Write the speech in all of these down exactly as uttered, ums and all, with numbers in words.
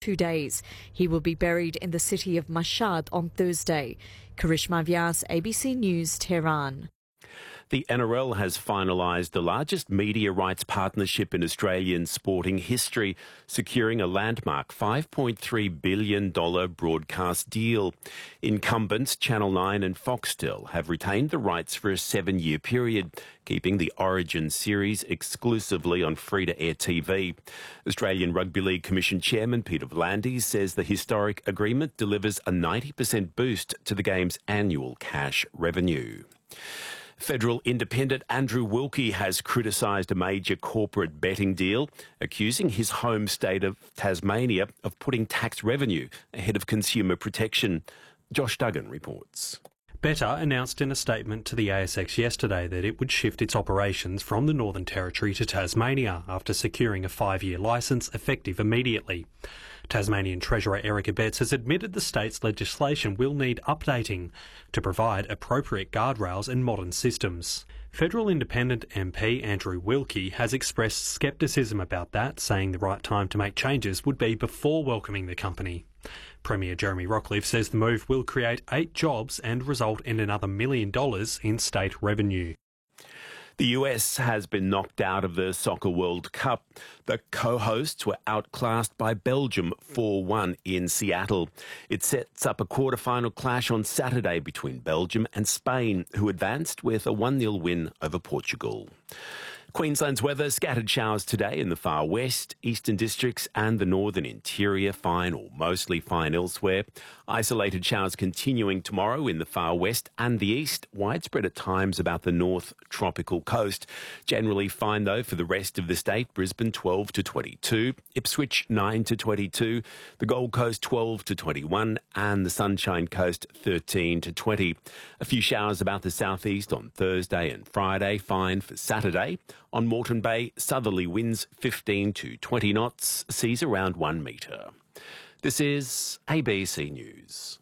two days. He will be buried in the city of Mashhad on Thursday. Karishma Vyas, A B C News, Tehran. The N R L has finalised the largest media rights partnership in Australian sporting history, securing a landmark five point three billion dollars broadcast deal. Incumbents Channel nine and Foxtel have retained the rights for a seven-year period, keeping the Origin series exclusively on free-to-air T V. Australian Rugby League Commission Chairman Peter V'landys says the historic agreement delivers a ninety percent boost to the game's annual cash revenue. Federal independent Andrew Wilkie has criticised a major corporate betting deal, accusing his home state of Tasmania of putting tax revenue ahead of consumer protection. Josh Duggan reports. Betr announced in a statement to the A S X yesterday that it would shift its operations from the Northern Territory to Tasmania after securing a five-year licence effective immediately. Tasmanian Treasurer Eric Abetz has admitted the state's legislation will need updating to provide appropriate guardrails and modern systems. Federal Independent M P Andrew Wilkie has expressed scepticism about that, saying the right time to make changes would be before welcoming the company. Premier Jeremy Rockliff says the move will create eight jobs and result in another million dollars in state revenue. The U S has been knocked out of the Soccer World Cup. The co-hosts were outclassed by Belgium four one in Seattle. It sets up a quarter-final clash on Saturday between Belgium and Spain, who advanced with a one nil win over Portugal. Queensland's weather, scattered showers today in the far west, eastern districts and the northern interior, fine or mostly fine elsewhere. Isolated showers continuing tomorrow in the far west and the east, widespread at times about the north tropical coast. Generally fine though for the rest of the state, Brisbane twelve to twenty-two, Ipswich nine to twenty-two, the Gold Coast twelve to twenty-one and the Sunshine Coast thirteen to twenty. A few showers about the southeast on Thursday and Friday, fine for Saturday. On Moreton Bay, southerly winds fifteen to twenty knots, seas around one metre. This is A B C News.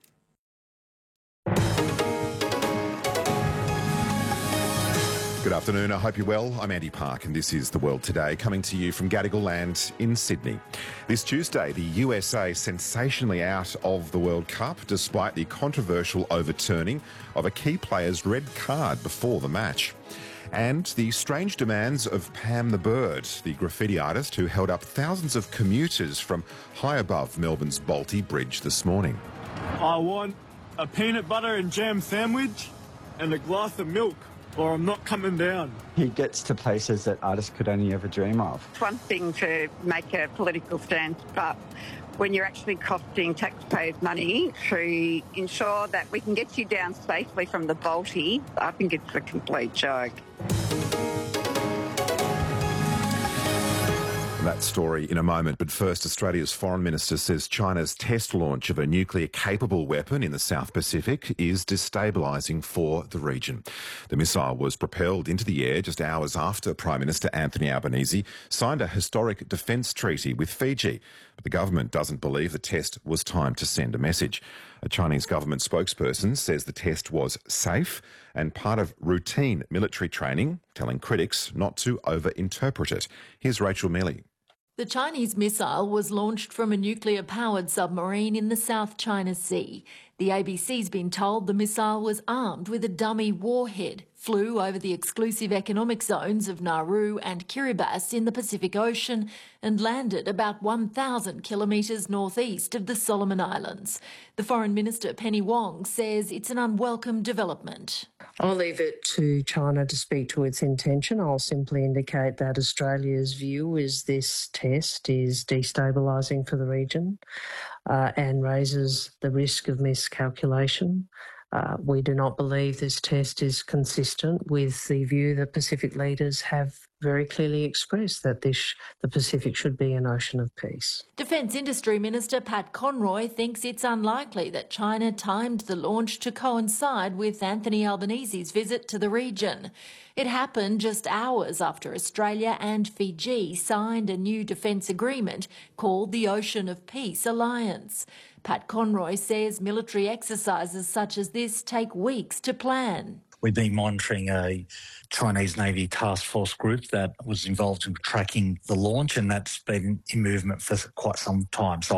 Good afternoon, I hope you're well. I'm Andy Park and this is The World Today, coming to you from Gadigal Land in Sydney. This Tuesday, the U S A sensationally out of the World Cup despite the controversial overturning of a key player's red card before the match. And the strange demands of Pam the Bird, the graffiti artist who held up thousands of commuters from high above Melbourne's Balti Bridge this morning. I want a peanut butter and jam sandwich and a glass of milk, or I'm not coming down. He gets to places that artists could only ever dream of. It's one thing to make a political stance, but when you're actually costing taxpayers money to ensure that we can get you down safely from the Balti, I think it's a complete joke. That story in a moment, but first, Australia's Foreign Minister says China's test launch of a nuclear-capable weapon in the South Pacific is destabilising for the region. The missile was propelled into the air just hours after Prime Minister Anthony Albanese signed a historic defence treaty with Fiji, but the government doesn't believe the test was timed to send a message. A Chinese government spokesperson says the test was safe and part of routine military training, telling critics not to over-interpret it. Here's Rachel Melly. The Chinese missile was launched from a nuclear-powered submarine in the South China Sea. The A B C's been told the missile was armed with a dummy warhead, flew over the exclusive economic zones of Nauru and Kiribati in the Pacific Ocean and landed about one thousand kilometres northeast of the Solomon Islands. The Foreign Minister, Penny Wong, says it's an unwelcome development. I'll leave it to China to speak to its intention. I'll simply indicate that Australia's view is this test is destabilising for the region uh, and raises the risk of miscalculation. Uh, we do not believe this test is consistent with the view that Pacific leaders have very clearly expressed, that this, the Pacific should be an ocean of peace. Defence Industry Minister Pat Conroy thinks it's unlikely that China timed the launch to coincide with Anthony Albanese's visit to the region. It happened just hours after Australia and Fiji signed a new defence agreement called the Ocean of Peace Alliance. Pat Conroy says military exercises such as this take weeks to plan. We've been monitoring a Chinese Navy task force group that was involved in tracking the launch, and that's been in movement for quite some time. So